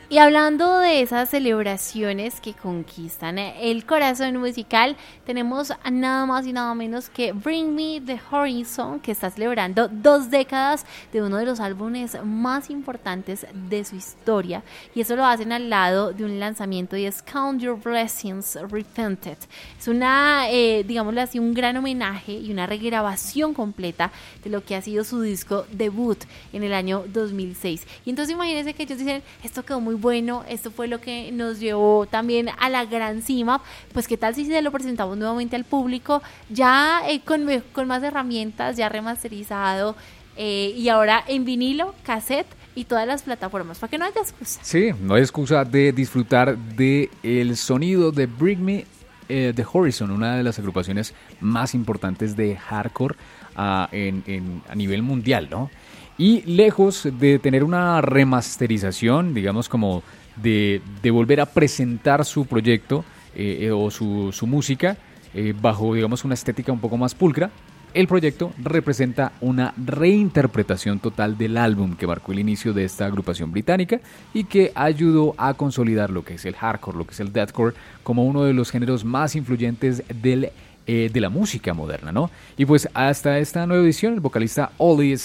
Y hablando de esas celebraciones que conquistan el corazón musical, tenemos nada más y nada menos que Bring Me the Horizon, que está celebrando 2 décadas de uno de los álbumes más importantes de su historia. Y eso lo hacen al lado de un lanzamiento y es Count Your Blessings Repented. Es una, digámoslo así, un gran homenaje y una regrabación completa de lo que ha sido su disco debut en el año 2006. Y entonces imagínense que ellos dicen, esto quedó muy bueno, esto fue lo que nos llevó también a la gran cima, pues qué tal si se lo presentamos nuevamente al público, ya con más herramientas, ya remasterizado, y ahora en vinilo, cassette y todas las plataformas, para que no haya excusa. Sí, no hay excusa de disfrutar de el sonido de Bring Me the Horizon, una de las agrupaciones más importantes de hardcore a nivel mundial, ¿no? Y lejos de tener una remasterización, digamos como de volver a presentar su proyecto o su música bajo, digamos, una estética un poco más pulcra, el proyecto representa una reinterpretación total del álbum que marcó el inicio de esta agrupación británica y que ayudó a consolidar lo que es el hardcore, lo que es el deathcore, como uno de los géneros más influyentes de la música moderna, ¿no? Y pues hasta esta nueva edición, el vocalista Ollie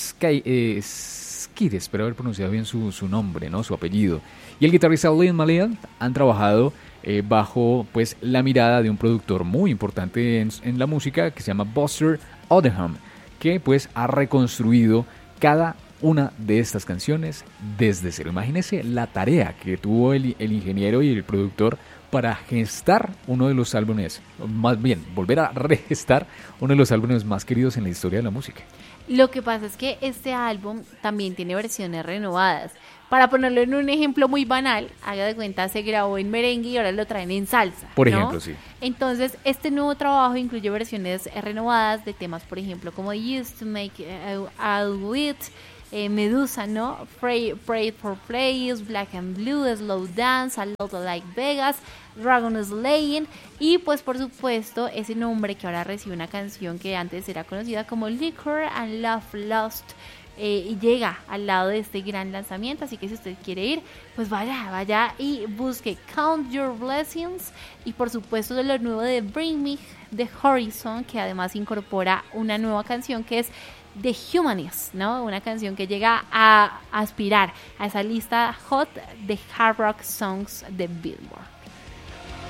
Skid, espero haber pronunciado bien su nombre, ¿no? Su apellido, y el guitarrista Liam Malian han trabajado bajo pues la mirada de un productor muy importante en la música que se llama Buster Oldham, que pues ha reconstruido cada una de estas canciones desde cero. Imagínense la tarea que tuvo el ingeniero y el productor para gestar uno de los álbumes, más bien, volver a regestar uno de los álbumes más queridos en la historia de la música. Lo que pasa es que este álbum también tiene versiones renovadas. Para ponerlo en un ejemplo muy banal, haga de cuenta, se grabó en merengue y ahora lo traen en salsa, por ¿no? ejemplo, sí. Entonces, este nuevo trabajo incluye versiones renovadas de temas, por ejemplo, como Used to Make Out With, Medusa, ¿no? Pray for Place, Black and Blue, Slow Dance, A Lot Like Vegas, Dragon Slaying y pues por supuesto ese nombre que ahora recibe una canción que antes era conocida como Liquor and Love Lost, y llega al lado de este gran lanzamiento, así que si usted quiere ir, pues vaya y busque Count Your Blessings y por supuesto de lo nuevo de Bring Me the Horizon, que además incorpora una nueva canción que es The Humanist, ¿no? Una canción que llega a aspirar a esa lista hot de hard rock songs de Billboard.